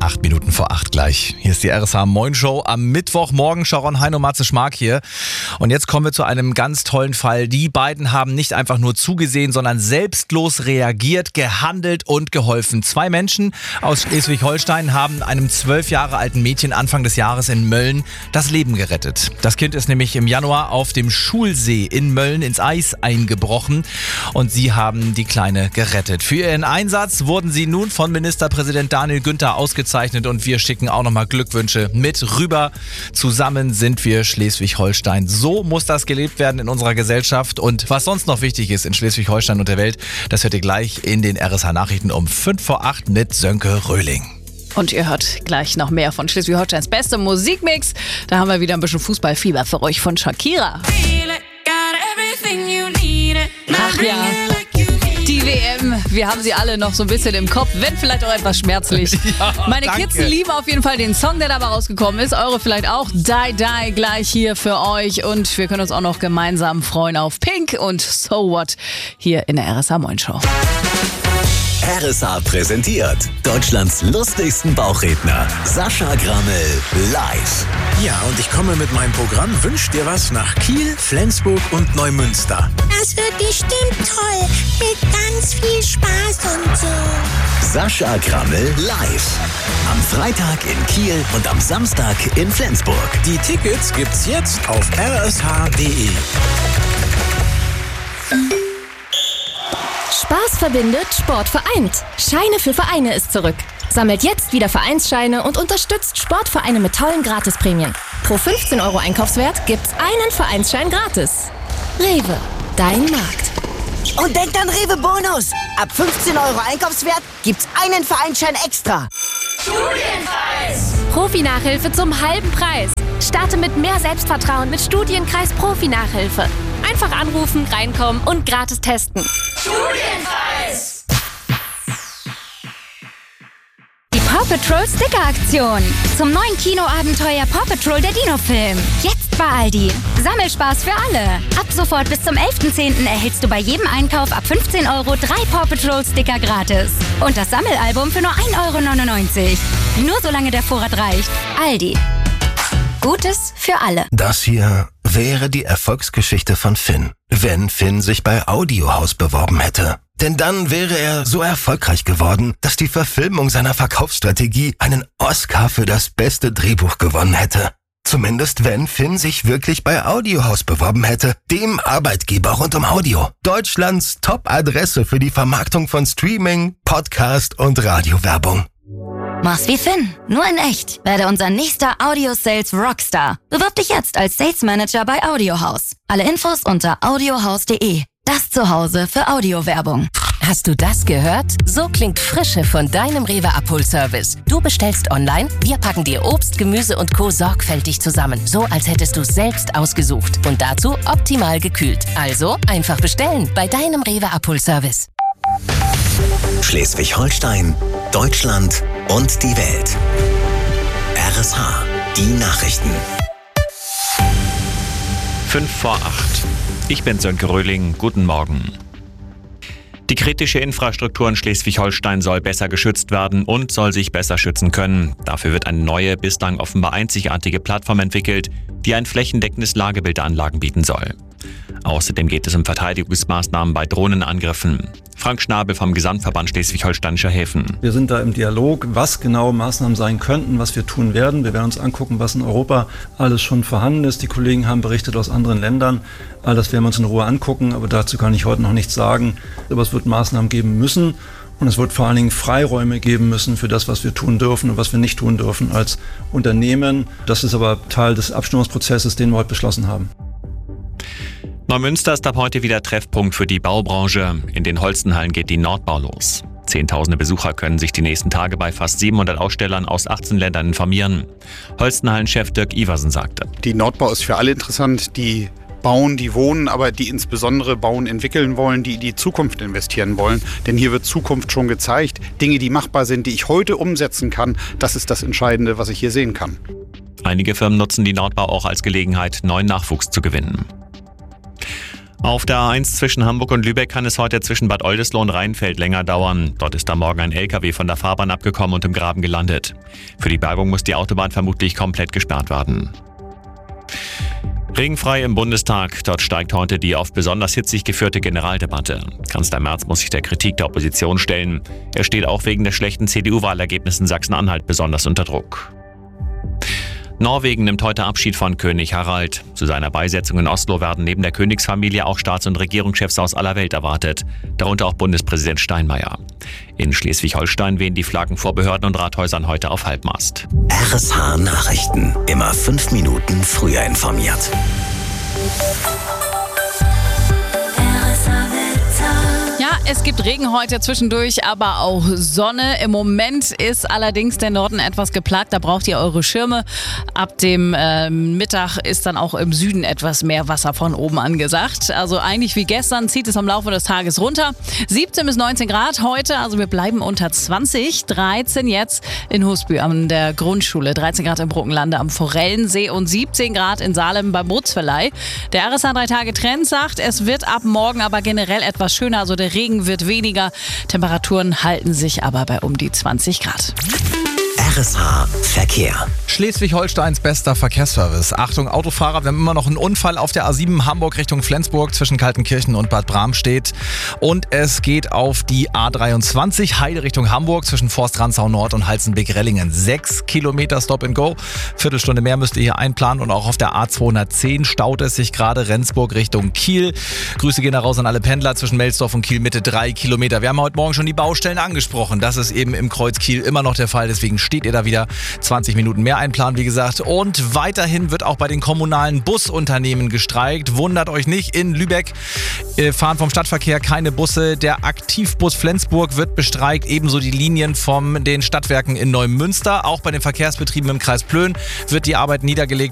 8 Minuten vor 8 gleich. Hier ist die RSH Moin Show am Mittwochmorgen. Sharon Hein und Matze Schmark hier. Und jetzt kommen wir zu einem ganz tollen Fall. Die beiden haben nicht einfach nur zugesehen, sondern selbstlos reagiert, gehandelt und geholfen. 2 Menschen aus Schleswig-Holstein haben einem 12 Jahre alten Mädchen Anfang des Jahres in Mölln das Leben gerettet. Das Kind ist nämlich im Januar auf dem Schulsee in Mölln ins Eis eingebrochen und sie haben die Kleine gerettet. Für ihren Einsatz wurden sie nun von Ministerpräsident Daniel Günther ausgezeichnet und wir schicken auch nochmal Glückwünsche mit rüber. Zusammen sind wir Schleswig-Holstein. So muss das gelebt werden in unserer Gesellschaft und was sonst noch wichtig ist in Schleswig-Holstein und der Welt, das hört ihr gleich in den RSH-Nachrichten um 5 vor 8 mit Sönke Röhling. Und ihr hört gleich noch mehr von Schleswig-Holsteins beste Musikmix. Da haben wir wieder ein bisschen Fußballfieber für euch von Shakira. Ach ja, die WM, wir haben sie alle noch so ein bisschen im Kopf, wenn vielleicht auch etwas schmerzlich. Ja, Meine Kids lieben auf jeden Fall den Song, der dabei rausgekommen ist. Eure vielleicht auch. Die Die gleich hier für euch. Und wir können uns auch noch gemeinsam freuen auf Pink und So What hier in der RSH Moin Show. RSH präsentiert Deutschlands lustigsten Bauchredner Sascha Grammel live. Ja, und ich komme mit meinem Programm Wünsch dir was nach Kiel, Flensburg und Neumünster. Das wird bestimmt toll, mit ganz viel Spaß und so. Sascha Grammel live. Am Freitag in Kiel und am Samstag in Flensburg. Die Tickets gibt's jetzt auf rsh.de. Spaß verbindet, Sport vereint. Scheine für Vereine ist zurück. Sammelt jetzt wieder Vereinsscheine und unterstützt Sportvereine mit tollen Gratisprämien. Pro 15 € Einkaufswert gibt's einen Vereinsschein gratis. Rewe, dein Markt. Und denkt an Rewe Bonus. Ab 15 € Einkaufswert gibt's einen Vereinsschein extra. Studienkreis. Profi-Nachhilfe zum halben Preis. Starte mit mehr Selbstvertrauen mit Studienkreis Profi-Nachhilfe. Einfach anrufen, reinkommen und gratis testen. Studienkreis. Die Paw Patrol Sticker-Aktion. Zum neuen Kinoabenteuer Paw Patrol der Dino-Film. Jetzt bei Aldi. Sammelspaß für alle. Ab sofort bis zum 11.10. erhältst du bei jedem Einkauf ab 15 € 3 Paw Patrol Sticker gratis. Und das Sammelalbum für nur 1,99 €. Nur solange der Vorrat reicht. Aldi. Gutes für alle. Das hier wäre die Erfolgsgeschichte von Finn, wenn Finn sich bei Audiohaus beworben hätte. Denn dann wäre er so erfolgreich geworden, dass die Verfilmung seiner Verkaufsstrategie einen Oscar für das beste Drehbuch gewonnen hätte. Zumindest wenn Finn sich wirklich bei Audiohaus beworben hätte, dem Arbeitgeber rund um Audio. Deutschlands Top-Adresse für die Vermarktung von Streaming, Podcast und Radiowerbung. Mach's wie Finn, nur in echt. Werde unser nächster Audio-Sales Rockstar. Bewirb dich jetzt als Sales Manager bei Audiohaus. Alle Infos unter audiohaus.de. Das Zuhause für Audiowerbung. Hast du das gehört? So klingt Frische von deinem Rewe Abholservice. Du bestellst online, wir packen dir Obst, Gemüse und Co. sorgfältig zusammen. So, als hättest du es selbst ausgesucht. Und dazu optimal gekühlt. Also einfach bestellen bei deinem Rewe Abholservice. Schleswig-Holstein, Deutschland und die Welt. RSH, die Nachrichten. 5 vor 8. Ich bin Sönke Röhling. Guten Morgen. Die kritische Infrastruktur in Schleswig-Holstein soll besser geschützt werden und soll sich besser schützen können. Dafür wird eine neue, bislang offenbar einzigartige Plattform entwickelt, die ein flächendeckendes Lagebild der Anlagen bieten soll. Außerdem geht es um Verteidigungsmaßnahmen bei Drohnenangriffen. Frank Schnabel vom Gesamtverband Schleswig-Holsteinischer Häfen. Wir sind da im Dialog, was genau Maßnahmen sein könnten, was wir tun werden. Wir werden uns angucken, was in Europa alles schon vorhanden ist. Die Kollegen haben berichtet aus anderen Ländern. All das werden wir uns in Ruhe angucken, aber dazu kann ich heute noch nichts sagen. Aber es wird Maßnahmen geben müssen und es wird vor allen Dingen Freiräume geben müssen für das, was wir tun dürfen und was wir nicht tun dürfen als Unternehmen. Das ist aber Teil des Abstimmungsprozesses, den wir heute beschlossen haben. Neumünster ist ab heute wieder Treffpunkt für die Baubranche. In den Holstenhallen geht die Nordbau los. Zehntausende Besucher können sich die nächsten Tage bei fast 700 Ausstellern aus 18 Ländern informieren. Holstenhallenchef Dirk Iversen sagte: Die Nordbau ist für alle interessant, die bauen, die wohnen, aber die insbesondere bauen, entwickeln wollen, die in die Zukunft investieren wollen. Denn hier wird Zukunft schon gezeigt. Dinge, die machbar sind, die ich heute umsetzen kann, das ist das Entscheidende, was ich hier sehen kann. Einige Firmen nutzen die Nordbau auch als Gelegenheit, neuen Nachwuchs zu gewinnen. Auf der A1 zwischen Hamburg und Lübeck kann es heute zwischen Bad Oldesloe und Rheinfeld länger dauern. Dort ist am Morgen ein LKW von der Fahrbahn abgekommen und im Graben gelandet. Für die Bergung muss die Autobahn vermutlich komplett gesperrt werden. Regenfrei im Bundestag. Dort steigt heute die oft besonders hitzig geführte Generaldebatte. Kanzler Merz muss sich der Kritik der Opposition stellen. Er steht auch wegen der schlechten CDU-Wahlergebnissen in Sachsen-Anhalt besonders unter Druck. Norwegen nimmt heute Abschied von König Harald. Zu seiner Beisetzung in Oslo werden neben der Königsfamilie auch Staats- und Regierungschefs aus aller Welt erwartet, darunter auch Bundespräsident Steinmeier. In Schleswig-Holstein wehen die Flaggen vor Behörden und Rathäusern heute auf Halbmast. RSH Nachrichten. Immer 5 Minuten früher informiert. Es gibt Regen heute zwischendurch, aber auch Sonne. Im Moment ist allerdings der Norden etwas geplagt. Da braucht ihr eure Schirme. Ab dem Mittag ist dann auch im Süden etwas mehr Wasser von oben angesagt. Also eigentlich wie gestern zieht es am Laufe des Tages runter. 17 bis 19 Grad heute, also wir bleiben unter 20. 13 jetzt in Husby an der Grundschule. 13 Grad im Bruckenlande am Forellensee und 17 Grad in Salem beim Bootsverleih. Der RSH 3-Tage-Trend sagt, es wird ab morgen aber generell etwas schöner. Also der Regen wird weniger, Temperaturen halten sich aber bei um die 20 Grad. RSH Verkehr. Schleswig-Holsteins bester Verkehrsservice. Achtung Autofahrer, wir haben immer noch einen Unfall auf der A7 Hamburg Richtung Flensburg zwischen Kaltenkirchen und Bad Bramstedt. Und es geht auf die A23 Heide Richtung Hamburg zwischen Forst-Rantzau Nord und Halzenbeck-Rellingen. 6 Kilometer Stop and Go. Viertelstunde mehr müsst ihr hier einplanen. Und auch auf der A210 staut es sich gerade Rendsburg Richtung Kiel. Grüße gehen da raus an alle Pendler zwischen Melsdorf und Kiel Mitte 3 Kilometer. Wir haben heute Morgen schon die Baustellen angesprochen. Das ist eben im Kreuz Kiel immer noch der Fall. Deswegen steht ihr da wieder 20 Minuten mehr einplanen, wie gesagt. Und weiterhin wird auch bei den kommunalen Busunternehmen gestreikt. Wundert euch nicht, in Lübeck fahren vom Stadtverkehr keine Busse. Der Aktivbus Flensburg wird bestreikt, ebenso die Linien von den Stadtwerken in Neumünster. Auch bei den Verkehrsbetrieben im Kreis Plön wird die Arbeit niedergelegt.